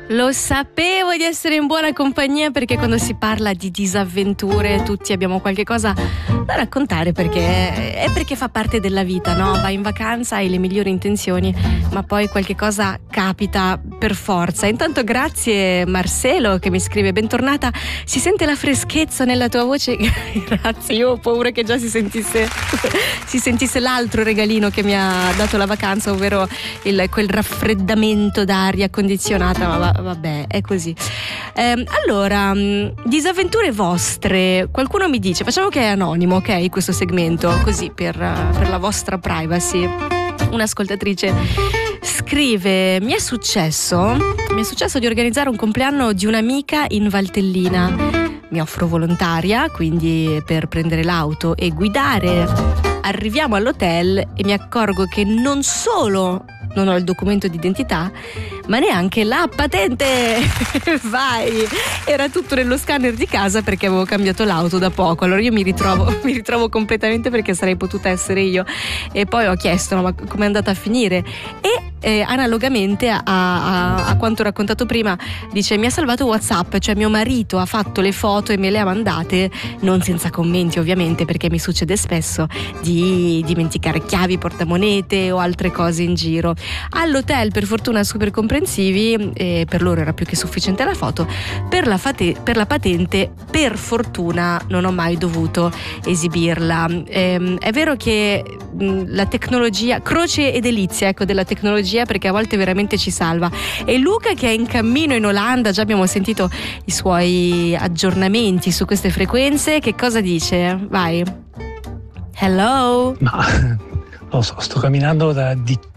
Lo sapevo di essere in buona compagnia, perché quando si parla di disavventure tutti abbiamo qualche cosa da raccontare, perché fa parte della vita, no? Vai in vacanza, hai le migliori intenzioni, ma poi qualche cosa capita per forza. Intanto grazie Marcelo che mi scrive: bentornata, si sente la freschezza nella tua voce. Grazie, io ho paura che già si sentisse l'altro regalino che mi ha dato la vacanza, ovvero quel raffreddamento d'aria condizionata, ma vabbè, è così. Allora, disavventure vostre, qualcuno mi dice, facciamo che è anonimo, ok, questo segmento, così per la vostra privacy. Un'ascoltatrice scrive: mi è successo di organizzare un compleanno di un'amica in Valtellina. Mi offro volontaria, quindi, per prendere l'auto e guidare. Arriviamo all'hotel e mi accorgo che non solo non ho il documento d'identità, ma neanche la patente. Vai! Era tutto nello scanner di casa, perché avevo cambiato l'auto da poco. Allora io mi ritrovo completamente, perché sarei potuta essere io. E poi ho chiesto: no, ma com'è andata a finire? E analogamente a quanto raccontato prima, dice: mi ha salvato WhatsApp, cioè mio marito ha fatto le foto e me le ha mandate, non senza commenti ovviamente, perché mi succede spesso di dimenticare chiavi, portamonete o altre cose in giro. All'hotel per fortuna super comprensivi, e per loro era più che sufficiente la foto. Per la patente per fortuna non ho mai dovuto esibirla. È vero che la tecnologia, croce e delizia, ecco, della tecnologia, perché a volte veramente ci salva. E Luca, che è in cammino in Olanda, già abbiamo sentito i suoi aggiornamenti su queste frequenze, che cosa dice? Vai. Hello. Ma lo so, sto camminando da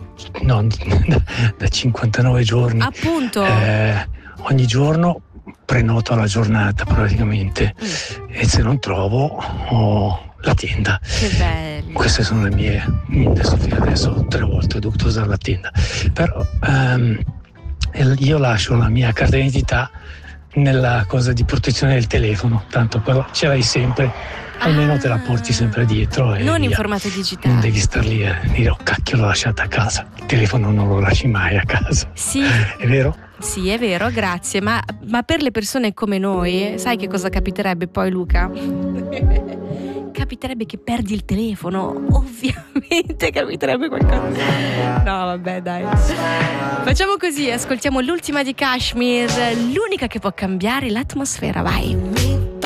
59 giorni. Appunto. Ogni giorno prenoto la giornata praticamente, e se non trovo ho la tenda. Che bello. Queste sono le mie. Adesso 3 volte ho dovuto usare la tenda, però io lascio la mia carta d'identità nella cosa di protezione del telefono, tanto però ce l'hai sempre, almeno te la porti sempre dietro e non via. In formato digitale. Non devi star lì a dire: oh cacchio, l'ho lasciata a casa. Il telefono non lo lasci mai a casa. Sì. È vero? Sì, è vero, grazie, ma per le persone come noi, sai che cosa capiterebbe poi, Luca? Capiterebbe che perdi il telefono, ovviamente capiterebbe qualcosa. No, vabbè, dai. Facciamo così, ascoltiamo l'ultima di Kashmir, l'unica che può cambiare l'atmosfera, vai.